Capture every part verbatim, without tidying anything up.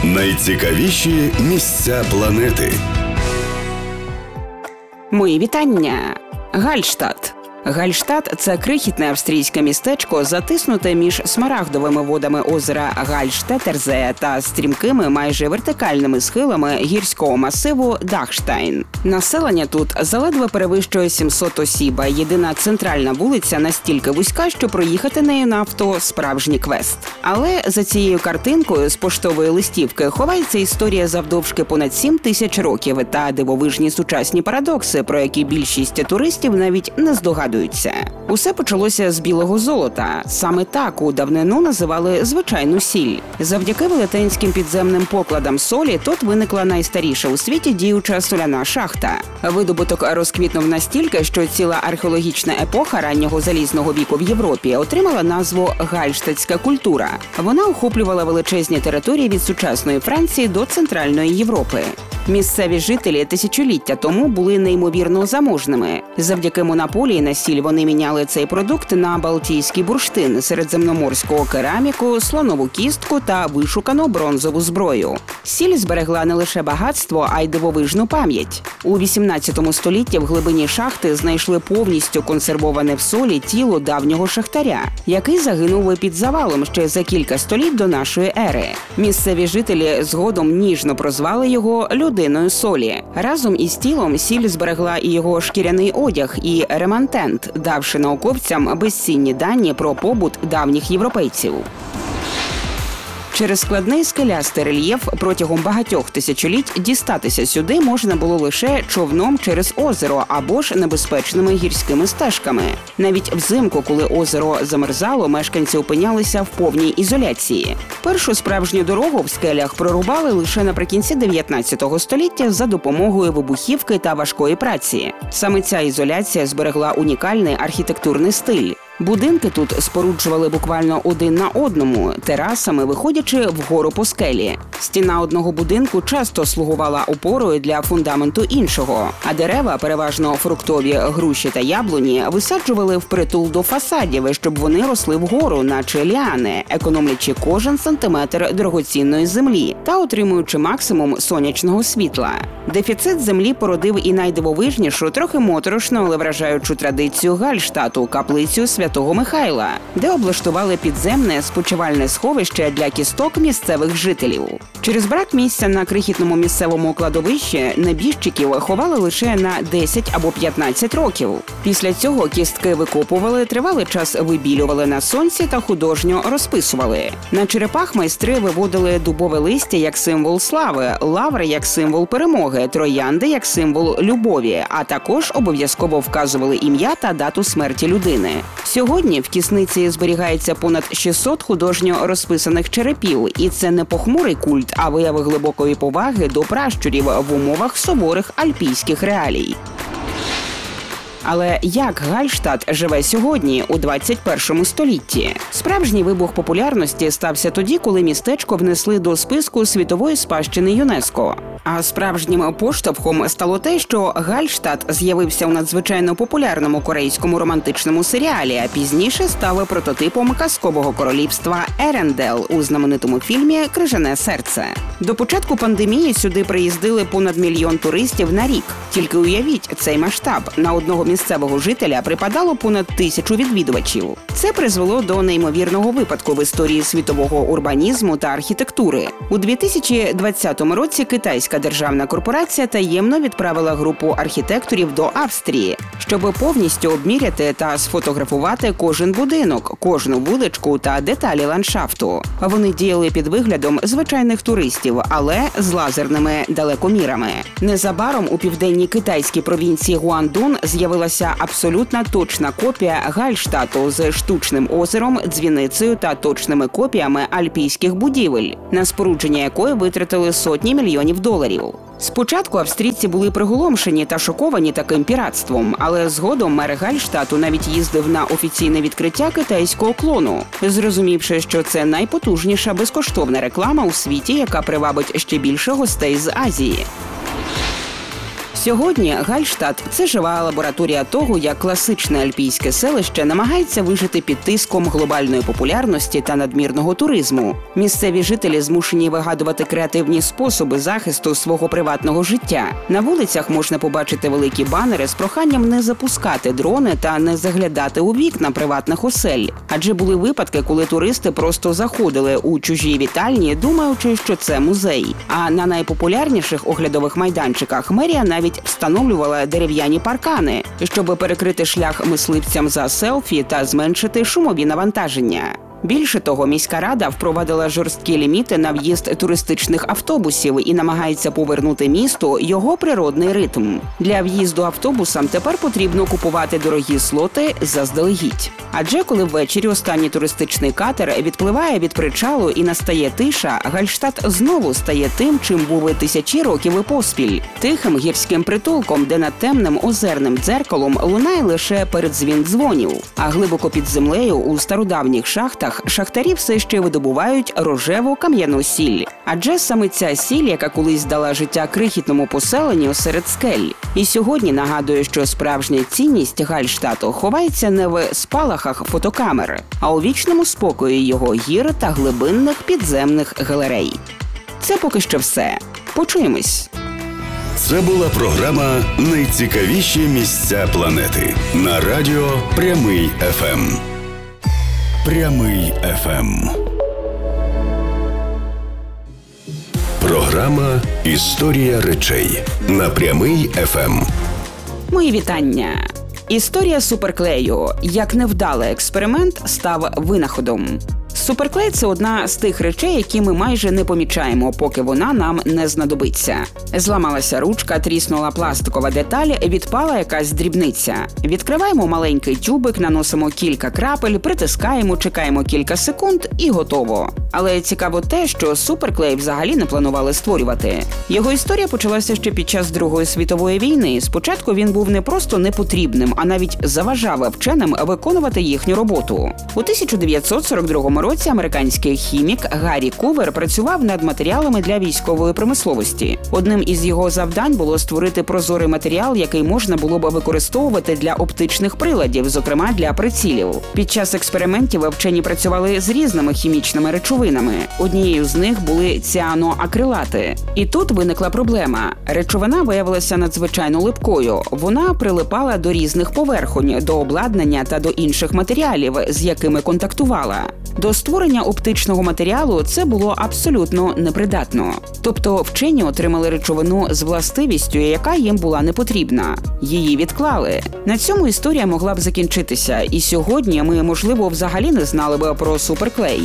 Найцікавіші місця планети. Мої вітання! Гальштадт. Гальштадт – це крихітне австрійське містечко, затиснуте між смарагдовими водами озера Гальштетерзее та стрімкими, майже вертикальними схилами гірського масиву Дахштайн. Населення тут заледве перевищує сімсот осіб, а єдина центральна вулиця настільки вузька, що проїхати нею на авто – справжній квест. Але за цією картинкою з поштової листівки ховається історія завдовжки понад сім тисяч років та дивовижні сучасні парадокси, про які більшість туристів навіть не здогадуються. Усе почалося з білого золота. Саме так у давнину називали звичайну сіль. Завдяки велетенським підземним покладам солі тут виникла найстаріша у світі діюча соляна шахта. Видобуток розквітнув настільки, що ціла археологічна епоха раннього залізного віку в Європі отримала назву «Гальштадтська культура». Вона охоплювала величезні території від сучасної Франції до Центральної Європи. Місцеві жителі тисячоліття тому були неймовірно заможними. Завдяки монополії на сіль вони міняли цей продукт на балтійський бурштин, середземноморську кераміку, слонову кістку та вишукану бронзову зброю. Сіль зберегла не лише багатство, а й дивовижну пам'ять. У вісімнадцятому столітті в глибині шахти знайшли повністю консервоване в солі тіло давнього шахтаря, який загинув під завалом ще за кілька століть до нашої ери. Місцеві жителі згодом ніжно прозвали його «людиною солі». Разом із тілом сіль зберегла і його шкіряний одяг, і ремантент, давши науковцям безцінні дані про побут давніх європейців. Через складний скелястий рельєф протягом багатьох тисячоліть дістатися сюди можна було лише човном через озеро або ж небезпечними гірськими стежками. Навіть взимку, коли озеро замерзало, мешканці опинялися в повній ізоляції. Першу справжню дорогу в скелях прорубали лише наприкінці дев'ятнадцятого століття за допомогою вибухівки та важкої праці. Саме ця ізоляція зберегла унікальний архітектурний стиль. Будинки тут споруджували буквально один на одному, терасами виходячи вгору по скелі. Стіна одного будинку часто слугувала опорою для фундаменту іншого, а дерева, переважно фруктові, груші та яблуні, висаджували впритул до фасадів, щоб вони росли вгору, наче ліани, економлячи кожен сантиметр дорогоцінної землі та отримуючи максимум сонячного світла. Дефіцит землі породив і найдивовижнішу, трохи моторошну, але вражаючу традицію Гальштадту – каплицю Святого Михайла, де облаштували підземне спочивальне сховище для кісток місцевих жителів. Через брак місця на крихітному місцевому кладовищі небіжчиків ховали лише на десять або п'ятнадцять років. Після цього кістки викопували, тривалий час вибілювали на сонці та художньо розписували. На черепах майстри виводили дубове листя як символ слави, лаври як символ перемоги, троянди як символ любові, а також обов'язково вказували ім'я та дату смерті людини. Сьогодні в кісниці зберігається понад шістсот художньо розписаних черепів, і це не похмурий культ, а вияви глибокої поваги до пращурів в умовах суворих альпійських реалій. Але як Гальштадт живе сьогодні, у двадцять першому столітті? Справжній вибух популярності стався тоді, коли містечко внесли до списку світової спадщини ЮНЕСКО. А справжнім поштовхом стало те, що Гальштадт з'явився у надзвичайно популярному корейському романтичному серіалі, а пізніше став прототипом казкового королівства Ерендел у знаменитому фільмі «Крижане серце». До початку пандемії сюди приїздили понад мільйон туристів на рік. Тільки уявіть цей масштаб. На одного місцевого жителя припадало понад тисячу відвідувачів. Це призвело до неймовірного випадку в історії світового урбанізму та архітектури. У дві тисячі двадцятому році китайська державна корпорація таємно відправила групу архітекторів до Австрії, щоб повністю обміряти та сфотографувати кожен будинок, кожну вуличку та деталі ландшафту. Вони діяли під виглядом звичайних туристів, але з лазерними далекомірами. Незабаром у південній китайській провінції Гуандун з'явилася абсолютно точна копія Гальштадту з штучним озером, дзвіницею та точними копіями альпійських будівель, на спорудження якої витратили сотні мільйонів доларів. Спочатку австрійці були приголомшені та шоковані таким піратством, але згодом мер Гальштадту навіть їздив на офіційне відкриття китайського клону, зрозумівши, що це найпотужніша безкоштовна реклама у світі, яка привабить ще більше гостей з Азії. Сьогодні Гальштат – це жива лабораторія того, як класичне альпійське селище намагається вижити під тиском глобальної популярності та надмірного туризму. Місцеві жителі змушені вигадувати креативні способи захисту свого приватного життя. На вулицях можна побачити великі банери з проханням не запускати дрони та не заглядати у вікна приватних осель. Адже були випадки, коли туристи просто заходили у чужі вітальні, думаючи, що це музей. А на найпопулярніших оглядових майданчиках мерія навіть встановлювала дерев'яні паркани, щоб перекрити шлях мисливцям за селфі та зменшити шумові навантаження. Більше того, міська рада впровадила жорсткі ліміти на в'їзд туристичних автобусів і намагається повернути місту його природний ритм. Для в'їзду автобусам тепер потрібно купувати дорогі слоти заздалегідь. Адже коли ввечері останній туристичний катер відпливає від причалу і настає тиша, Гальштат знову стає тим, чим був і тисячі років і поспіль. Тихим гірським притулком, де над темним озерним дзеркалом лунає лише передзвін дзвонів, а глибоко під землею у стародавніх шахтах шахтарі все ще видобувають рожеву кам'яну сіль. Адже саме ця сіль, яка колись дала життя крихітному поселенню серед скель. І сьогодні нагадує, що справжня цінність Гальштату ховається не в спалахах фотокамер, а у вічному спокої його гір та глибинних підземних галерей. Це поки що все. Почуємось. Це була програма «Найцікавіші місця планети» на радіо Прямий еф ем. Прямий еф ем. Програма «Історія речей» на Прямий еф ем. Мої вітання. Історія суперклею. Як невдалий експеримент став винаходом. Суперклей – це одна з тих речей, які ми майже не помічаємо, поки вона нам не знадобиться. Зламалася ручка, тріснула пластикова деталь, відпала якась дрібниця. Відкриваємо маленький тюбик, наносимо кілька крапель, притискаємо, чекаємо кілька секунд і готово. Але цікаво те, що суперклей взагалі не планували створювати. Його історія почалася ще під час Другої світової війни. Спочатку він був не просто непотрібним, а навіть заважав вченим виконувати їхню роботу. У тисяча дев'ятсот сорок другому році американський хімік Гаррі Кувер працював над матеріалами для військової промисловості. Одним із його завдань було створити прозорий матеріал, який можна було б використовувати для оптичних приладів, зокрема для прицілів. Під час експериментів вчені працювали з різними хімічними речовинами. Однією з них були ціаноакрилати. І тут виникла проблема. Речовина виявилася надзвичайно липкою. Вона прилипала до різних поверхонь, до обладнання та до інших матеріалів, з якими контактувала. До створення оптичного матеріалу це було абсолютно непридатно. Тобто вчені отримали речовину з властивістю, яка їм була не потрібна. Її відклали. На цьому історія могла б закінчитися, і сьогодні ми, можливо, взагалі не знали б про суперклей.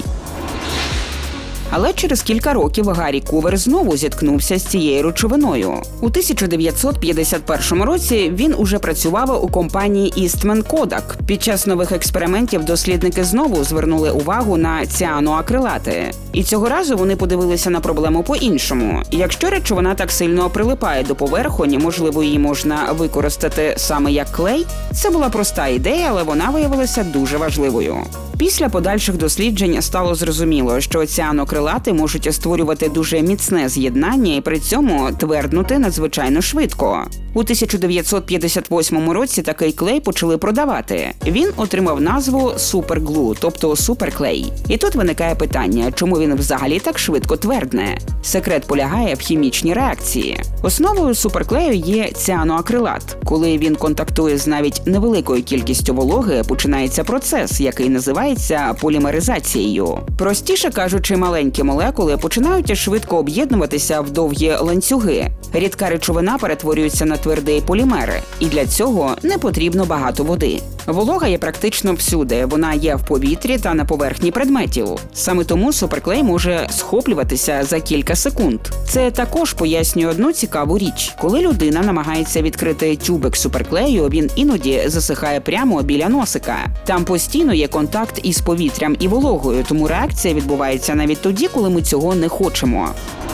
Але через кілька років Гаррі Кувер знову зіткнувся з цією речовиною. У тисяча дев'ятсот п'ятдесят першому році він уже працював у компанії Eastman Kodak. Під час нових експериментів дослідники знову звернули увагу на ціаноакрилати. І цього разу вони подивилися на проблему по-іншому. Якщо речовина так сильно прилипає до поверхонь, можливо, її можна використати саме як клей? Це була проста ідея, але вона виявилася дуже важливою. Після подальших досліджень стало зрозуміло, що ціанокрилати можуть створювати дуже міцне з'єднання і при цьому тверднути надзвичайно швидко. У тисяча дев'ятсот п'ятдесят восьмому році такий клей почали продавати. Він отримав назву суперглу, тобто суперклей. І тут виникає питання, чому він взагалі так швидко твердне? Секрет полягає в хімічній реакції. Основою суперклею є ціаноакрилат. Коли він контактує з навіть невеликою кількістю вологи, починається процес, який називається полімеризацією. Простіше кажучи, маленькі молекули починають швидко об'єднуватися в довгі ланцюги. Рідка речовина перетворюється на твердий полімер, і для цього не потрібно багато води. Волога є практично всюди, вона є в повітрі та на поверхні предметів. Саме тому суперклей може схоплюватися за кілька секунд. Це також пояснює одну цікаву річ. Коли людина намагається відкрити тюбик суперклею, він іноді засихає прямо біля носика. Там постійно є контакт із повітрям і вологою, тому реакція відбувається навіть тоді, коли ми цього не хочемо.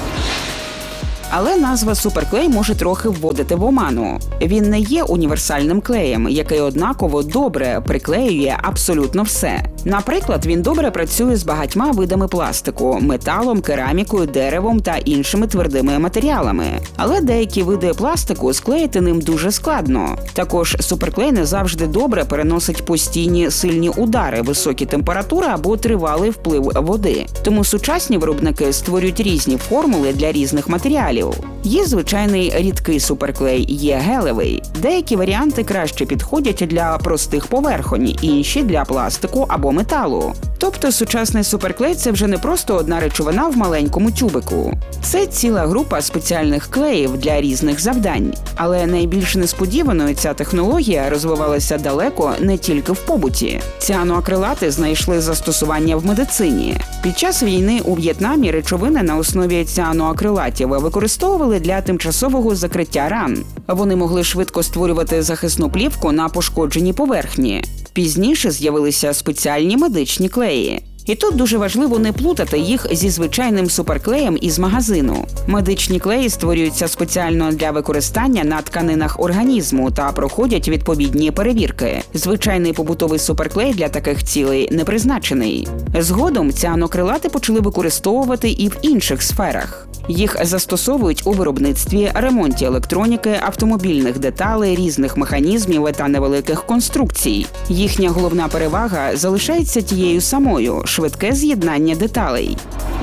Але назва суперклей може трохи вводити в оману. Він не є універсальним клеєм, який однаково добре приклеює абсолютно все. Наприклад, він добре працює з багатьма видами пластику – металом, керамікою, деревом та іншими твердими матеріалами. Але деякі види пластику склеїти ним дуже складно. Також суперклей не завжди добре переносить постійні сильні удари, високі температури або тривалий вплив води. Тому сучасні виробники створюють різні формули для різних матеріалів. Є звичайний рідкий суперклей, є гелевий. Деякі варіанти краще підходять для простих поверхонь, інші – для пластику або металу. Тобто сучасний суперклей – це вже не просто одна речовина в маленькому тюбику. Це ціла група спеціальних клеїв для різних завдань. Але найбільш несподіваною ця технологія розвивалася далеко не тільки в побуті. Ціаноакрилати знайшли застосування в медицині. Під час війни у В'єтнамі речовини на основі ціаноакрилатів використовували для тимчасового закриття ран. Вони могли швидко створювати захисну плівку на пошкодженій поверхні. Пізніше з'явилися спеціальні медичні клеї. І тут дуже важливо не плутати їх зі звичайним суперклеєм із магазину. Медичні клеї створюються спеціально для використання на тканинах організму та проходять відповідні перевірки. Звичайний побутовий суперклей для таких цілей не призначений. Згодом ціанокрилати почали використовувати і в інших сферах. Їх застосовують у виробництві, ремонті електроніки, автомобільних деталей, різних механізмів та невеликих конструкцій. Їхня головна перевага залишається тією самою – швидке з'єднання деталей.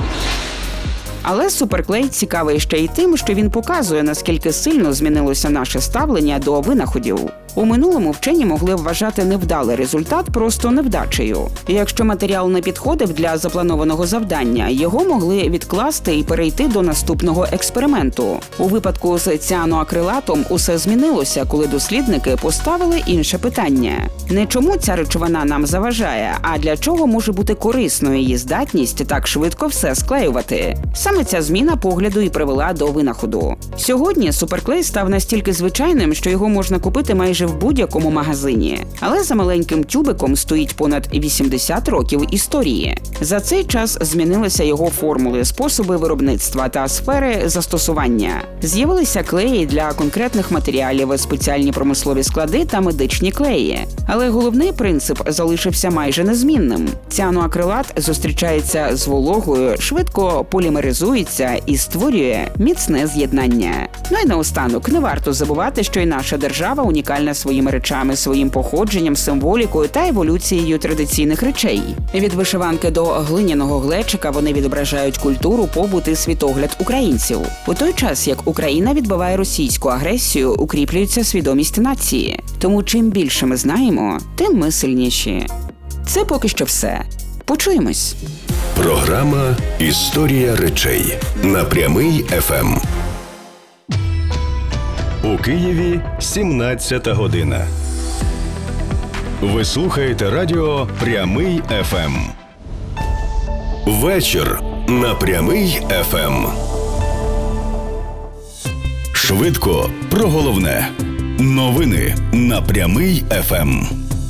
Але суперклей цікавий ще й тим, що він показує, наскільки сильно змінилося наше ставлення до винаходів. У минулому вчені могли вважати невдалий результат просто невдачею. Якщо матеріал не підходив для запланованого завдання, його могли відкласти і перейти до наступного експерименту. У випадку з ціаноакрилатом усе змінилося, коли дослідники поставили інше питання. Не чому ця речовина нам заважає, а для чого може бути корисною її здатність так швидко все склеювати. Саме ця зміна погляду і привела до винаходу. Сьогодні суперклей став настільки звичайним, що його можна купити майже в будь-якому магазині. Але за маленьким тюбиком стоїть понад вісімдесят років історії. За цей час змінилися його формули, способи виробництва та сфери застосування. З'явилися клеї для конкретних матеріалів, спеціальні промислові склади та медичні клеї. Але головний принцип залишився майже незмінним. Ціаноакрилат зустрічається з вологою, швидко полімеризується і створює міцне з'єднання. Ну і наостанок, не варто забувати, що і наша держава унікальна своїми речами, своїм походженням, символікою та еволюцією традиційних речей. Від вишиванки до глиняного глечика вони відображають культуру, побут і світогляд українців. У той час, як Україна відбиває російську агресію, укріплюється свідомість нації. Тому чим більше ми знаємо, тим ми сильніші. Це поки що все. Почуємось. Програма «Історія речей» на Прямий еф ем. У Києві сімнадцята година. Ви слухаєте радіо «Прямий еф ем». Вечір на Прямий еф ем. Швидко про головне. Новини на Прямий еф ем.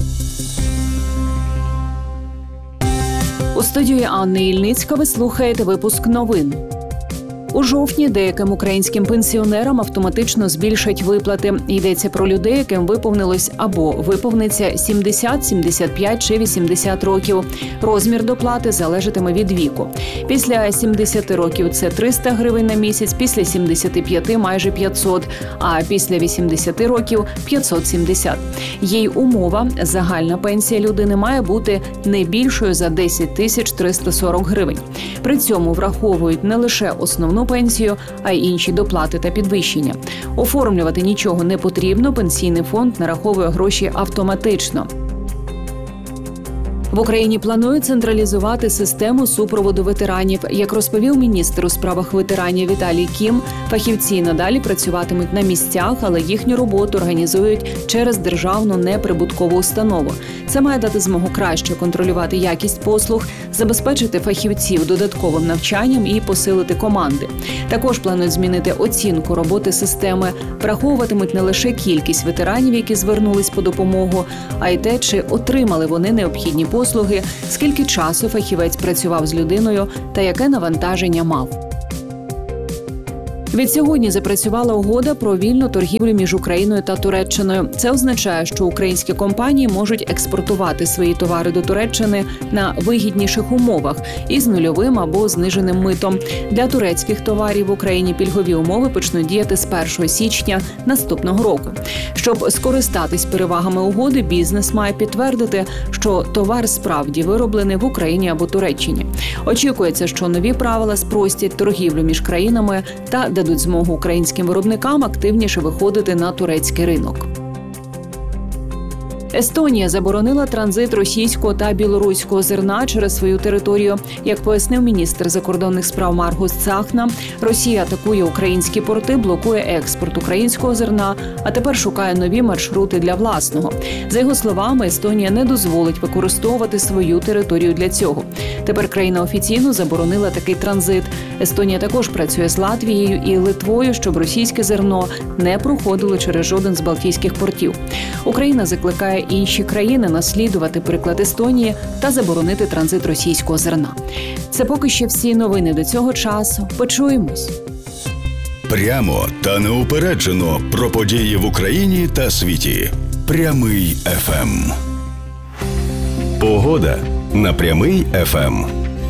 У студії Анни Ільницька ви слухаєте випуск новин. У жовтні деяким українським пенсіонерам автоматично збільшать виплати. Йдеться про людей, яким виповнилось або виповниться сімдесят, сімдесят п'ять чи вісімдесят років. Розмір доплати залежатиме від віку. Після сімдесяти років – це триста гривень на місяць, після сімдесяти п'яти – майже п'ятсот, а після вісімдесяти років – п'ятсот сімдесят. Є й умова – загальна пенсія людини має бути не більшою за десять тисяч триста сорок гривень. При цьому враховують не лише основну пенсію, а й інші доплати та підвищення. Оформлювати нічого не потрібно, пенсійний фонд нараховує гроші автоматично. В Україні планують централізувати систему супроводу ветеранів. Як розповів міністр у справах ветеранів Віталій Кім, фахівці надалі працюватимуть на місцях, але їхню роботу організують через державну неприбуткову установу. Це має дати змогу краще контролювати якість послуг, забезпечити фахівців додатковим навчанням і посилити команди. Також планують змінити оцінку роботи системи. Враховуватимуть не лише кількість ветеранів, які звернулись по допомогу, а й те, чи отримали вони необхідні послуги, послуги, скільки часу фахівець працював з людиною та яке навантаження мав. Від сьогодні запрацювала угода про вільну торгівлю між Україною та Туреччиною. Це означає, що українські компанії можуть експортувати свої товари до Туреччини на вигідніших умовах із нульовим або зниженим митом. Для турецьких товарів в Україні пільгові умови почнуть діяти з першого січня наступного року. Щоб скористатись перевагами угоди, бізнес має підтвердити, що товар справді вироблений в Україні або Туреччині. Очікується, що нові правила спростять торгівлю між країнами та дадуть змогу українським виробникам активніше виходити на турецький ринок. Естонія заборонила транзит російського та білоруського зерна через свою територію. Як пояснив міністр закордонних справ Маргус Цахна, Росія атакує українські порти, блокує експорт українського зерна, а тепер шукає нові маршрути для власного. За його словами, Естонія не дозволить використовувати свою територію для цього. Тепер країна офіційно заборонила такий транзит. Естонія також працює з Латвією і Литвою, щоб російське зерно не проходило через жоден з балтійських портів. Україна закликає інші країни наслідувати приклад Естонії та заборонити транзит російського зерна. Це поки що всі новини до цього часу. Почуємось. Прямо та неупереджено про події в Україні та світі. Прямий еф ем. Погода на Прямий еф ем.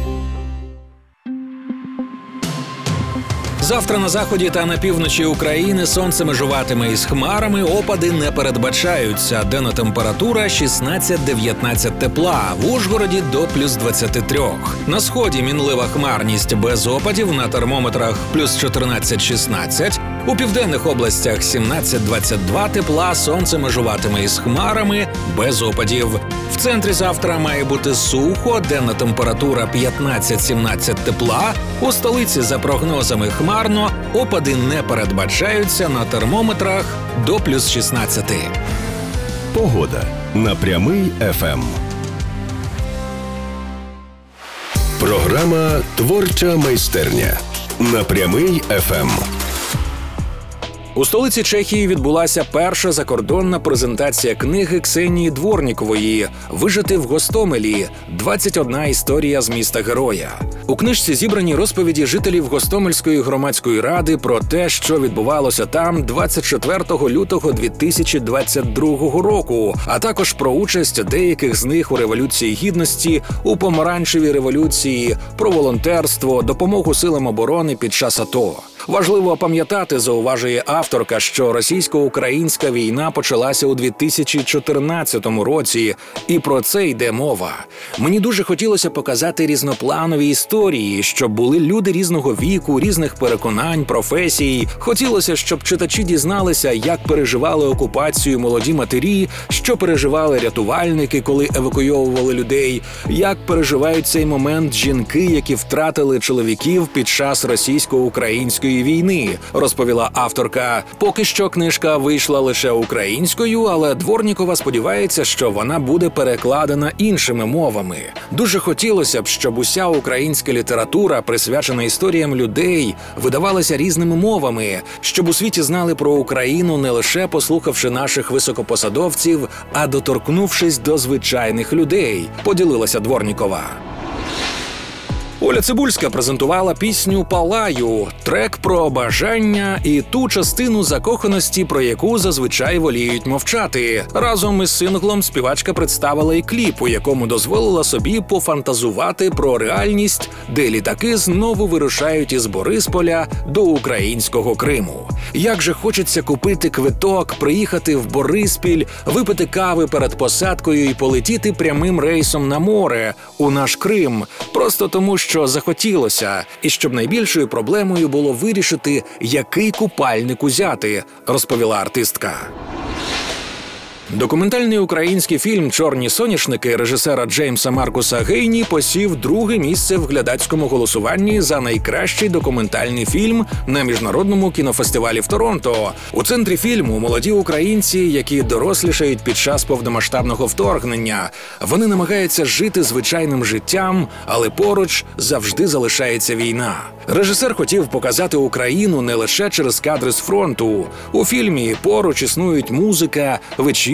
Завтра на заході та на півночі України сонце межуватиме із хмарами, опади не передбачаються. Денна температура шістнадцять-дев'ятнадцять тепла, в Ужгороді до плюс двадцять три. На сході мінлива хмарність без опадів, на термометрах плюс чотирнадцять-шістнадцять. У південних областях сімнадцять-двадцять два тепла, сонце межуватиме із хмарами без опадів. В центрі завтра має бути сухо, денна температура п'ятнадцять-сімнадцять тепла. У столиці за прогнозами хмарно, опади не передбачаються, на термометрах до плюс шістнадцять. Погода на Прямий еф ем. Програма «Творча майстерня» на Прямий еф ем. У столиці Чехії відбулася перша закордонна презентація книги Ксенії Дворнікової «Вижити в Гостомелі. двадцять одна історія з міста-героя». У книжці зібрані розповіді жителів Гостомельської громадської ради про те, що відбувалося там двадцять четвертого лютого дві тисячі двадцять другого року, а також про участь деяких з них у Революції Гідності, у Помаранчевій революції, про волонтерство, допомогу силам оборони під час АТО. Важливо пам'ятати, зауважує авторка, що російсько-українська війна почалася у дві тисячі чотирнадцятому році, і про це йде мова. Мені дуже хотілося показати різнопланові історії, щоб були люди різного віку, різних переконань, професій. Хотілося, щоб читачі дізналися, як переживали окупацію молоді матері, що переживали рятувальники, коли евакуйовували людей, як переживають цей момент жінки, які втратили чоловіків під час російсько-української війни, розповіла авторка. Поки що книжка вийшла лише українською, але Дворнікова сподівається, що вона буде перекладена іншими мовами. Дуже хотілося б, щоб уся українська література, присвячена історіям людей, видавалася різними мовами, щоб у світі знали про Україну не лише послухавши наших високопосадовців, а доторкнувшись до звичайних людей, поділилася Дворнікова. Оля Цибульська презентувала пісню «Палаю» – трек про бажання і ту частину закоханості, про яку зазвичай воліють мовчати. Разом із синглом співачка представила і кліп, у якому дозволила собі пофантазувати про реальність, де літаки знову вирушають із Борисполя до українського Криму. Як же хочеться купити квиток, приїхати в Бориспіль, випити кави перед посадкою і полетіти прямим рейсом на море, у наш Крим, просто тому, що захотілося, і щоб найбільшою проблемою було вирішити, який купальник узяти, розповіла артистка. Документальний український фільм «Чорні соняшники» режисера Джеймса Маркуса Гейні посів друге місце в глядацькому голосуванні за найкращий документальний фільм на міжнародному кінофестивалі в Торонто. У центрі фільму молоді українці, які дорослішають під час повномасштабного вторгнення. Вони намагаються жити звичайним життям, але поруч завжди залишається війна. Режисер хотів показати Україну не лише через кадри з фронту. У фільмі поруч існують музика, вечірки,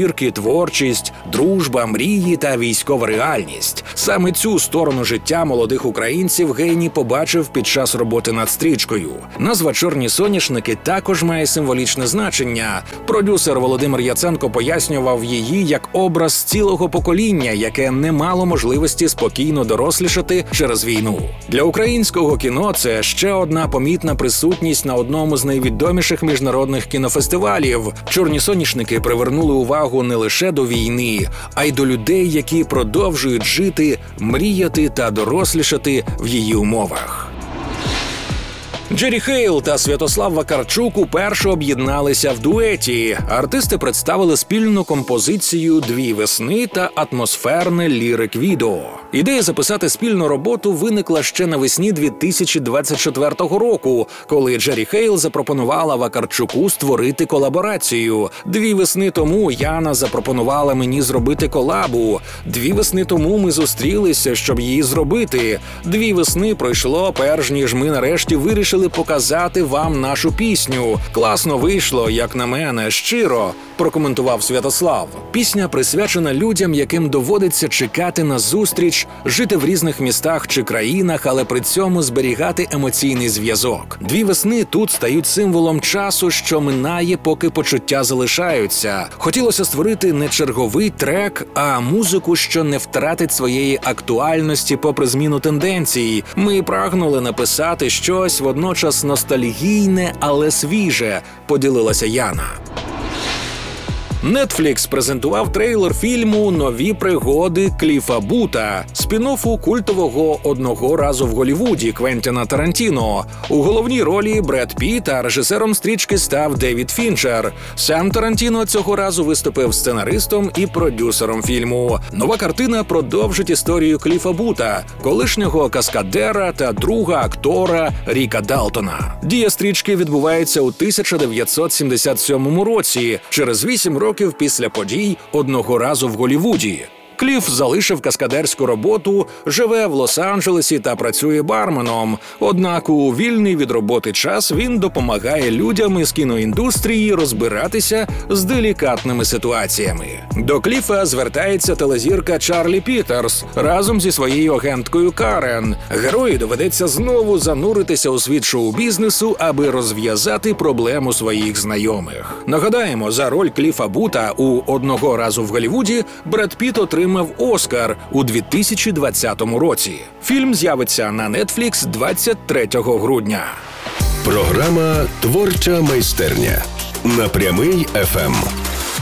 вечірки, творчість, дружба, мрії та військова реальність. Саме цю сторону життя молодих українців геній побачив під час роботи над стрічкою. Назва «Чорні соняшники» також має символічне значення. Продюсер Володимир Яценко пояснював її як образ цілого покоління, яке не мало можливості спокійно дорослішати через війну. Для українського кіно це ще одна помітна присутність на одному з найвідоміших міжнародних кінофестивалів. «Чорні соняшники» привернули увагу не лише до війни, а й до людей, які продовжують жити, мріяти та дорослішати в її умовах. Джері Хейл та Святослав Вакарчук уперше об'єдналися в дуеті. Артисти представили спільну композицію «Дві весни» та атмосферне лірик-відео. Ідея записати спільну роботу виникла ще навесні дві тисячі двадцять четвертого року, коли Джері Хейл запропонувала Вакарчуку створити колаборацію. Дві весни тому Яна запропонувала мені зробити колабу. Дві весни тому ми зустрілися, щоб її зробити. Дві весни пройшло, перш ніж ми нарешті вирішили показати вам нашу пісню. Класно вийшло, як на мене, щиро, прокоментував Святослав. Пісня присвячена людям, яким доводиться чекати на зустріч, жити в різних містах чи країнах, але при цьому зберігати емоційний зв'язок. Дві весни тут стають символом часу, що минає, поки почуття залишаються. Хотілося створити не черговий трек, а музику, що не втратить своєї актуальності попри зміну тенденцій. Ми прагнули написати щось водночас ностальгійне, але свіже, поділилася Яна. Netflix презентував трейлер фільму «Нові пригоди Кліфа Бута», спін-оффу культового «Одного разу в Голлівуді» Квентіна Тарантіно. У головній ролі Бред Піт, а режисером стрічки став Девід Фінчер. Сам Тарантіно цього разу виступив сценаристом і продюсером фільму. Нова картина продовжить історію Кліфа Бута, колишнього каскадера та друга актора Ріка Далтона. Дія стрічки відбувається у тисяча дев'ятсот сімдесят сьомому році, через вісім років після подій «Одного разу в Голлівуді». Кліф залишив каскадерську роботу, живе в Лос-Анджелесі та працює барменом. Однак у вільний від роботи час він допомагає людям із кіноіндустрії розбиратися з делікатними ситуаціями. До Кліфа звертається телезірка Чарлі Пітерс разом зі своєю агенткою Карен. Герою доведеться знову зануритися у світ шоу-бізнесу, аби розв'язати проблему своїх знайомих. Нагадаємо, за роль Кліфа Бута у «Одного разу в Голлівуді» Бред Піт отримав «Оскар» у дві тисячі двадцятому році. Фільм з'явиться на Netflix двадцять третього грудня. Програма «Творча майстерня» на Прямий еф ем.